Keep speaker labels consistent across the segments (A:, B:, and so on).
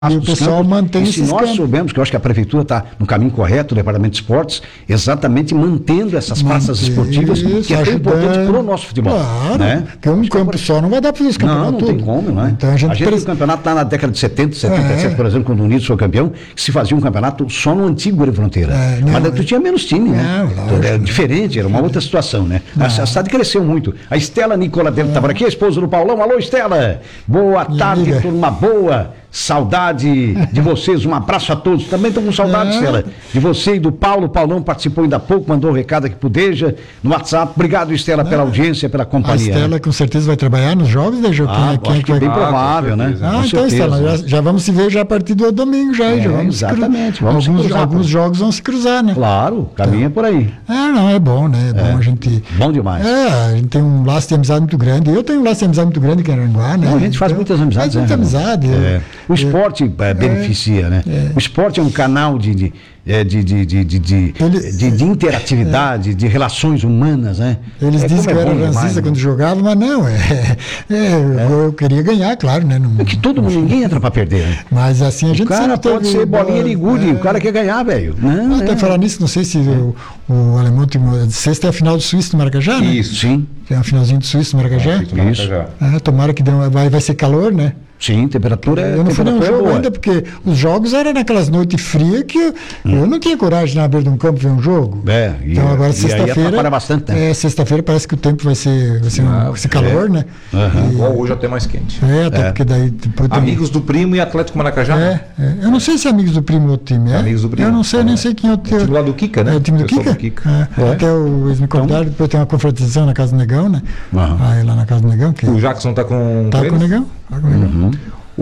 A: E o pessoal mantém esses
B: campos. Nós soubemos, que eu acho que a prefeitura está no caminho correto, o departamento de esportes, exatamente mantendo essas praças esportivas, que é tão importante para o nosso futebol.
A: Claro,
B: né?
A: Porque um campo só não vai dar para fazer os campeonatos.
B: Não tem como, não é?
A: Então, a gente
B: teve um campeonato lá na década de 70, 77, por exemplo, quando o Unidos foi campeão, que se fazia um campeonato só no antigo Grande Fronteira. Mas tu tinha menos time, né? Era diferente, era uma outra situação, né? A cidade cresceu muito. A Estela Nicoladelo estava aqui, a esposa do Paulão. Alô, Estela! Boa tarde, turma boa! Saudade de vocês, um abraço a todos. Também estou com saudade, Estela, de você e do Paulo. O Paulão participou ainda há pouco, mandou um recado aqui pro Deja no WhatsApp. Obrigado, Estela, pela audiência, pela companhia.
A: A Estela com certeza vai trabalhar nos jogos, Deja?
B: Acho que é bem provável, né?
A: Então, Estela, já vamos se ver já a partir do domingo já.
B: Exatamente.
A: Alguns jogos vão se cruzar, né?
B: Claro, caminha por aí.
A: Não, é bom, né? É bom a gente...
B: Bom demais.
A: A gente tem um laço de amizade muito grande. Eu tenho um laço de amizade muito grande aqui em Aranguá, né?
B: Não, a gente faz muitas amizades.
A: Faz muita amizade.
B: O esporte beneficia, né? O esporte é um canal de interatividade, de relações humanas, né?
A: Eles dizem que eu era rancista quando jogava, mas não, eu queria ganhar, claro, né?
B: É que ninguém entra pra perder, né?
A: Mas assim, a gente
B: o cara pode ser bolinha de gude, o cara quer ganhar, velho.
A: Até falar nisso, não sei se o alemão tem sexta é a final do Suíço no Maracajá, né?
B: Isso, sim.
A: Tem a finalzinho do Suíço no Maracajá?
B: Isso.
A: Tomara que vai ser calor, né?
B: Sim, temperatura
A: eu não fui num jogo ainda, porque os jogos eram naquelas noites frias que eu não tinha coragem de ir na beira de um campo ver um jogo. Então agora sexta-feira.
B: Bastante, né?
A: Sexta-feira parece que o tempo vai ser calor, né?
C: Igual hoje até mais quente.
A: Até porque daí.
C: Amigos do Primo e Atlético Maracajá?
A: Eu não sei se é Amigos do Primo é outro time.
C: Amigos do Primo.
A: Eu não sei, nem sei quem é o teu.
C: O time lá do Kika, né?
A: É o time do Kika? Até eles me convidaram, depois tem uma confraternização na Casa do Negão, né? Aí lá na Casa do Negão.
C: O Jackson tá com.
A: Tá com o Negão? Tá com o Negão.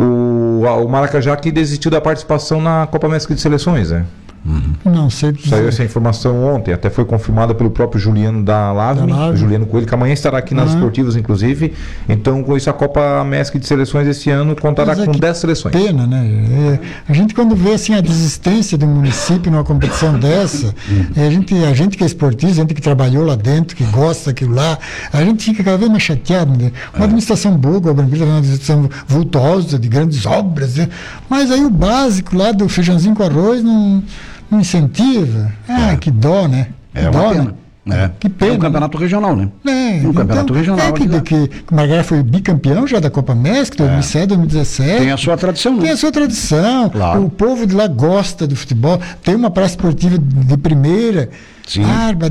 C: O Maracajá que desistiu da participação na Copa México de Seleções, né?
A: Não sei.
C: Saiu essa informação ontem, até foi confirmada pelo próprio Juliano da Lavme, Juliano Coelho, que amanhã estará aqui nas esportivas, inclusive. Então, com isso, a Copa México de Seleções esse ano contará com 10 seleções.
A: Pena, né? A gente, quando vê assim, a desistência do município numa competição dessa, a gente que é esportista, a gente que trabalhou lá dentro, que gosta daquilo lá, a gente fica cada vez mais chateado. Né? Uma administração boa, a Brambila, uma administração vultuosa, de grandes obras, né? Mas aí o básico lá do feijãozinho com arroz não incentiva. Que dó, né?
B: Uma pena.
A: Que pena.
B: É um campeonato regional, né?
A: Um
B: campeonato regional.
A: Que o Margará foi bicampeão já da Copa México, 2007, 2017.
B: Tem a sua tradição, né?
A: Tem a sua tradição. Claro. O povo de lá gosta do futebol. Tem uma praça esportiva de primeira.
B: Sim.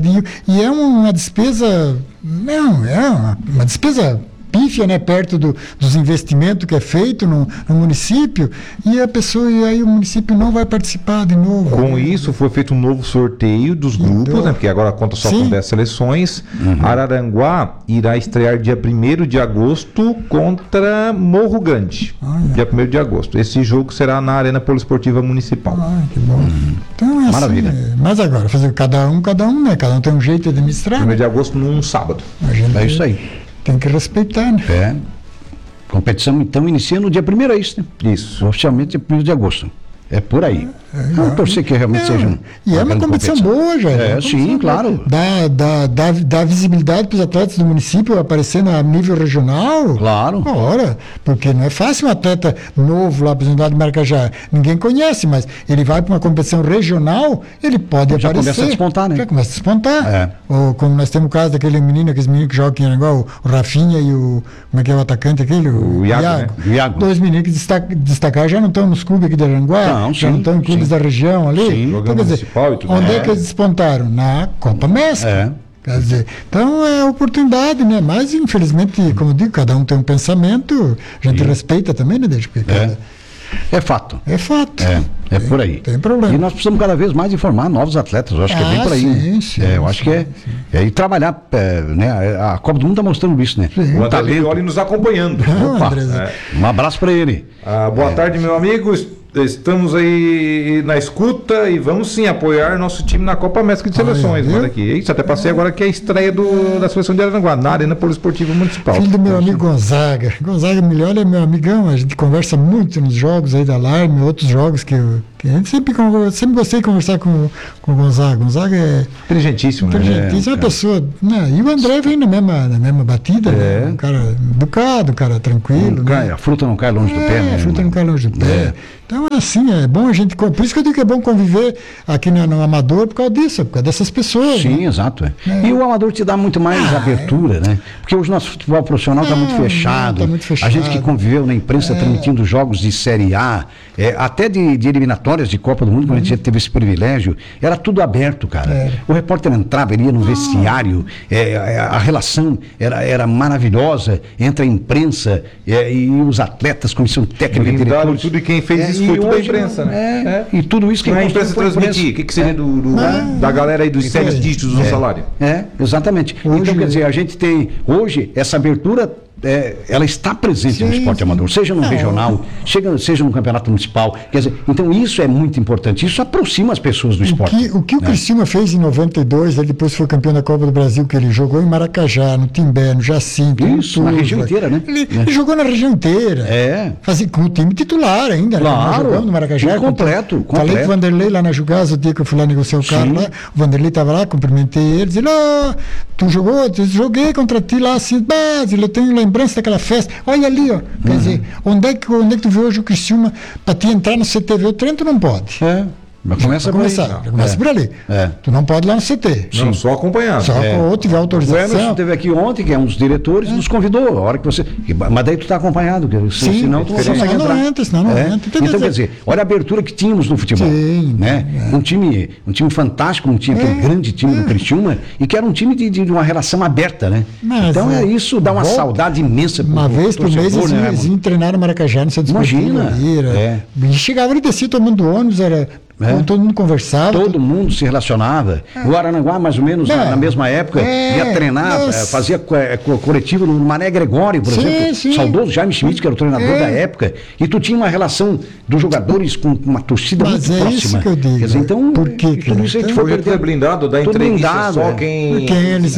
A: E é uma despesa. Não, é uma despesa pífia, né, perto dos investimentos que é feito no município, e aí o município não vai participar de novo.
C: Com isso foi feito um novo sorteio dos grupos, né, porque agora conta só com 10 seleções. Araranguá irá estrear dia 1º de agosto contra Morro Grande. Dia 1º de agosto. Esse jogo será na Arena Poliesportiva Municipal.
A: Que bom. Então é
B: maravilha.
A: Assim, mas agora, fazer cada um, né? Cada um tem um jeito de administrar.
C: 1º de agosto num sábado.
B: É isso aí.
A: Tem que respeitar, né?
B: Competição, então, inicia no dia 1º, é isso, né?
C: Isso.
B: Oficialmente é 1º de agosto. É por aí. Vamos torcer que realmente seja
A: E é uma competição boa, já.
B: Sim, claro.
A: Dá visibilidade para os atletas do município aparecendo a nível regional.
B: Claro.
A: Ora, porque não é fácil um atleta novo lá apresentar de Maracajá. Ninguém conhece, mas ele vai para uma competição regional, ele pode aparecer. Já
B: começa a despontar, né?
A: Já começa a despontar. Ou, como nós temos o caso daquele menino que joga aqui em Aranguá, o Rafinha e o... Como é que é o atacante aquele?
C: O Iago, né?
B: O Iago.
A: Dois meninos que destacaram, já não estão nos clubes aqui de Aranguá. Já não estão em clubes da região ali.
C: Então, quer dizer, e tudo
A: onde é que eles despontaram? Na Copa México. Quer dizer, então é oportunidade, né? Mas, infelizmente, como eu digo, cada um tem um pensamento, a gente respeita também, né?
B: É fato.
A: É fato.
B: É por aí.
A: Tem problema.
B: E nós precisamos cada vez mais informar novos atletas. Eu acho que é bem por aí. Eu acho que e trabalhar, né? A Copa do Mundo está mostrando isso, né?
C: O André Violi nos acompanhando.
B: Um abraço para ele.
C: Boa tarde, meu amigo. Estamos aí na escuta e vamos sim apoiar nosso time na Copa México de Seleções. Manda aqui. Isso, até passei agora que é a estreia da seleção de Aranguá, na Arena Poliesportiva Municipal.
A: Filho do meu amigo Gonzaga. Gonzaga Milholi é meu amigão, a gente conversa muito nos jogos aí da Alarme, outros jogos que A gente sempre gostei de conversar com o Gonzaga. Gonzaga é
C: inteligentíssimo, né?
A: Inteligentíssimo, é uma pessoa. Né? E o André vem na mesma batida, né? Um cara educado, um cara tranquilo.
B: A fruta não cai longe do pé, né?
A: A fruta não cai longe do pé. Então, assim, é bom a gente. Por isso que eu digo que é bom conviver aqui no Amador por causa disso, por causa dessas pessoas.
B: Sim,
A: né?
B: exato. E o Amador te dá muito mais abertura, né? Porque hoje o nosso futebol profissional está muito fechado.
A: Tá muito fechado.
B: A gente que conviveu na imprensa transmitindo jogos de Série A, até de eliminatórias de Copa do Mundo, quando a gente teve esse privilégio, era tudo aberto, cara. O repórter entrava, ele ia no vestiário, a relação era maravilhosa entre a imprensa e os atletas, comissão técnica, diretores.
C: Tudo e quem fez isso foi tudo a imprensa, né?
B: E tudo isso que
C: a imprensa transmitir. O que seria da galera aí dos 7 dígitos do salário?
B: Exatamente.
A: Hoje,
B: então, quer dizer, a gente tem hoje essa abertura. Ela está presente no esporte amador, seja no regional, seja no campeonato municipal. Quer dizer, então isso é muito importante, isso aproxima as pessoas do esporte.
A: O que o Criciúma fez em 92, ele depois foi campeão da Copa do Brasil, que ele jogou em Maracajá, no Timbé, no Jacinto.
B: Isso, na região inteira, né?
A: Ele jogou na região inteira. Fazia com o time titular ainda,
B: claro,
A: né? Jogando no Maracajá.
B: Completo.
A: Falei com o Vanderlei lá na Jugasa, o dia que eu fui lá negociar o carro lá, o Vanderlei estava lá, cumprimentei ele, disse, tu jogou? Eu joguei contra ti lá, assim, eu tenho lembrança daquela festa. Olha ali, ó. Quer dizer, onde é que tu vê hoje o Criciúma para te entrar no CTV? O Trento não pode.
B: Mas começa
A: por ali. Tu não pode ir lá no CT.
C: Não, só acompanhando.
A: Só ou tiver autorização.
B: O Emerson esteve aqui ontem, que é um dos diretores, nos convidou. A hora que você. Mas daí tu está acompanhado, senão tu não consegue entrar.
A: Não entra.
B: Então, quer dizer, olha a abertura que tínhamos no futebol. Né? Um time fantástico, aquele grande time do Criciúma, e que era um time de uma relação aberta, né? Então isso dá uma saudade imensa.
A: Uma vez por mês eles iam treinar no Maracajá, no centro esportivo.
B: Imagina.
A: Chegava e descia todo mundo do ônibus, todo mundo conversava.
B: Todo mundo se relacionava. O Araranguá, mais ou menos, na mesma época, ia treinar, fazia coletivo no Mané Gregório, por exemplo. Saudoso Jaime Schmidt, que era o treinador da época. E tu tinha uma relação dos jogadores com uma torcida muito próxima.
A: Isso que eu digo.
B: Quer dizer, então,
A: por quê?
B: Tudo isso a gente foi
C: blindado da entrevista, só quem...
A: Porque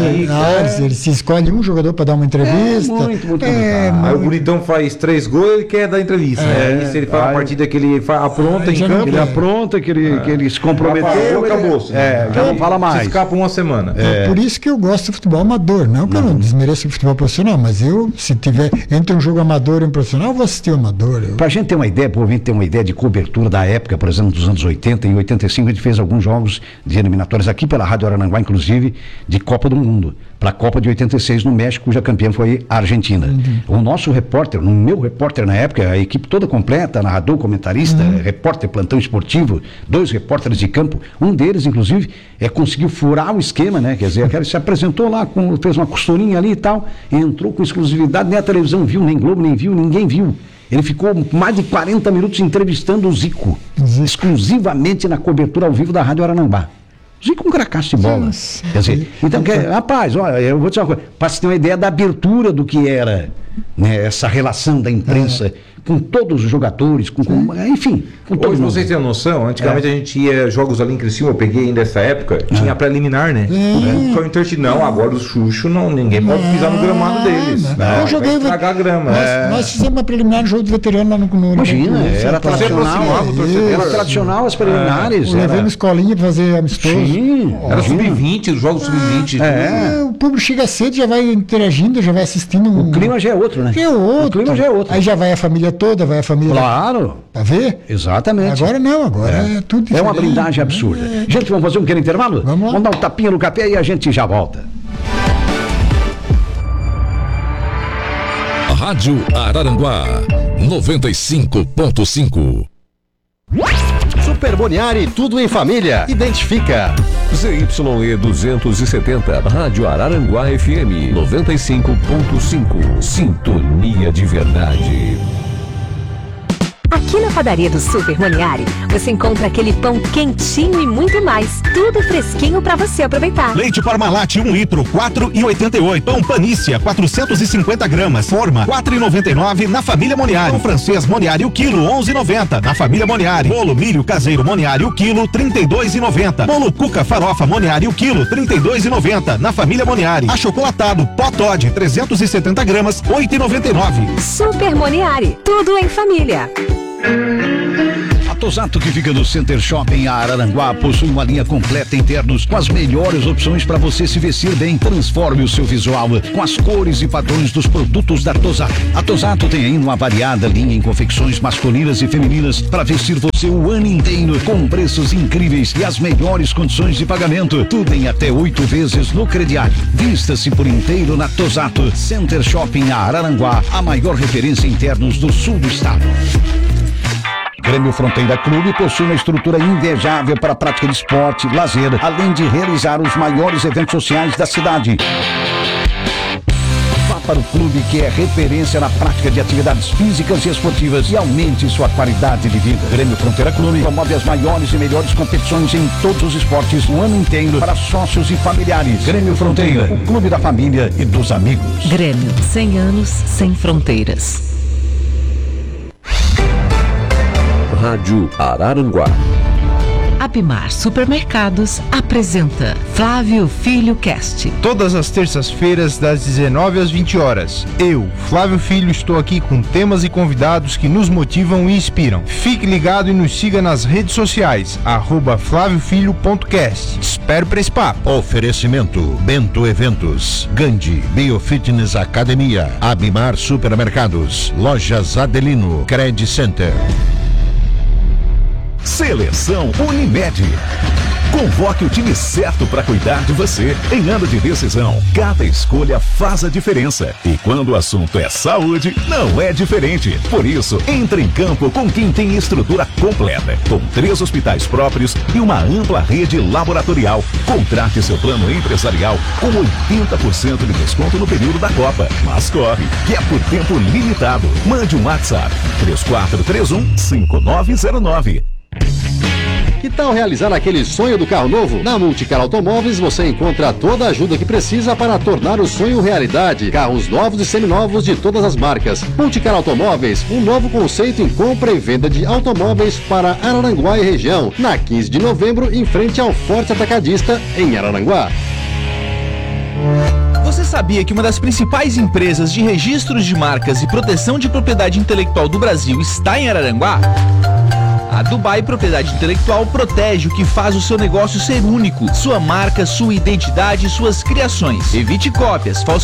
A: eles se escolhem um jogador para dar uma entrevista.
B: Muito
C: Aí o bonitão faz 3 gols e ele quer dar entrevista. Aí se ele faz uma partida que ele apronta em campo,
B: ele apronta, que ele se comprometeu,
C: acabou.
B: Já não fala mais.
C: Se escapa uma semana.
A: Por isso que eu gosto do futebol amador. Não que eu não desmereço o futebol profissional, mas se tiver entre um jogo amador e um profissional, eu vou assistir o amador.
B: Pra gente ter uma ideia, de cobertura da época, por exemplo, dos anos 80 e 85, a gente fez alguns jogos de eliminatórias aqui pela Rádio Araranguá, inclusive, de Copa do Mundo. Para a Copa de 86 no México, cuja campeã foi a Argentina. O nosso repórter, o meu repórter na época, a equipe toda completa, narrador, comentarista, repórter, plantão esportivo, 2 repórteres de campo, um deles, inclusive, conseguiu furar o esquema, né? Quer dizer, ele se apresentou lá, fez uma costurinha ali e tal, entrou com exclusividade, nem a televisão viu, nem Globo nem viu, ninguém viu. Ele ficou mais de 40 minutos entrevistando o Zico, exclusivamente na cobertura ao vivo da Rádio Araranguá. Zico um cracaço de bola. Quer dizer, então, rapaz, olha, eu vou dizer uma coisa, para você ter uma ideia da abertura do que era, né, essa relação da imprensa com todos os jogadores, enfim, com todo
C: Hoje
B: mundo.
C: vocês têm noção, antigamente a gente ia jogos ali em Criciúma, eu peguei ainda essa época, tinha preliminar, né? Foi não, agora o Xuxo, ninguém pode pisar no gramado deles.
A: Eu joguei,
C: vai estragar a grama.
A: Nós fizemos uma preliminar no jogo de veterano lá no
B: Imagina, era tradicional as preliminares.
A: Eu levei uma escolinha para fazer amistoso.
B: Sim,
C: era sub-20, os jogos sub-20.
A: O público chega cedo, já vai interagindo, já vai assistindo.
B: O clima já é outro, né?
A: O clima já é outro. Aí já vai a família toda, vai a família.
B: Claro.
A: Pra ver?
B: Exatamente.
A: Agora não, agora é tudo diferente.
B: É uma blindagem absurda. Gente, vamos fazer um pequeno intervalo?
A: Vamos lá.
B: Vamos dar um tapinha no café e a gente já volta.
D: Rádio Araranguá 95.5.
E: Super Boniari, tudo em família. Identifica.
D: ZYE 270, Rádio Araranguá FM 95.5. Sintonia de verdade.
F: Aqui na padaria do Super Moniari, você encontra aquele pão quentinho e muito mais. Tudo fresquinho para você aproveitar.
G: Leite Parmalat 1 litro, 4,88. Pão Panícia, 450 gramas. Forma, 4,99 na Família Moniari. Pão francês Moniari, o quilo, 11,90 na Família Moniari. Bolo milho caseiro Moniari, o quilo, 32,90. Bolo Cuca Farofa Moniari, o quilo, 32,90 na Família Moniari. Achocolatado Pó Toddy, 370 gramas, 8,99.
F: Super Moniari, tudo em família.
G: A
B: Tosato, que fica no Center Shopping Araranguá, possui uma linha completa internos com as melhores opções para você se vestir bem. Transforme o seu visual com as cores e padrões dos produtos da Tosato. A Tosato tem ainda uma variada linha em confecções masculinas e femininas para vestir você o ano inteiro, com preços incríveis e as melhores condições de pagamento. Tudo em até 8 vezes no crediário. Vista-se por inteiro na Tosato. Center Shopping Araranguá, a maior referência em internos do sul do estado. Grêmio Fronteira Clube possui uma estrutura invejável para a prática de esporte, lazer, além de realizar os maiores eventos sociais da cidade. Vá para o clube, que é referência na prática de atividades físicas e esportivas, e aumente sua qualidade de vida. Grêmio Fronteira Clube promove as maiores e melhores competições em todos os esportes o ano inteiro para sócios e familiares. Grêmio Fronteira, o clube da família e dos amigos.
F: Grêmio, 100 anos sem fronteiras.
D: Rádio Araranguá.
F: Abimar Supermercados apresenta Flávio Filho Cast.
H: Todas as terças-feiras, das 19 às 20 horas. Eu, Flávio Filho, estou aqui com temas e convidados que nos motivam e inspiram. Fique ligado e nos siga nas redes sociais, @flaviofilho.cast. Espero para esse papo.
E: Oferecimento: Bento Eventos, Gandhi Biofitness Academia, Abimar Supermercados, Lojas Adelino, Credit Center.
G: Seleção Unimed. Convoque o time certo para cuidar de você. Em ano de decisão, cada escolha faz a diferença. E quando o assunto é saúde, não é diferente. Por isso, entre em campo com quem tem estrutura completa, com 3 hospitais próprios e uma ampla rede laboratorial. Contrate seu plano empresarial com 80% de desconto no período da Copa. Mas corre, que é por tempo limitado. Mande um WhatsApp: 3431-5909.
E: Que tal realizar aquele sonho do carro novo? Na Multicar Automóveis você encontra toda a ajuda que precisa para tornar o sonho realidade. Carros novos e seminovos de todas as marcas. Multicar Automóveis, um novo conceito em compra e venda de automóveis para Araranguá e região. Na 15 de novembro, em frente ao Forte Atacadista, em Araranguá.
I: Você sabia que uma das principais empresas de registros de marcas e proteção de propriedade intelectual do Brasil está em Araranguá? A Dubai Propriedade Intelectual protege o que faz o seu negócio ser único, sua marca, sua identidade e suas criações. Evite cópias, falsificações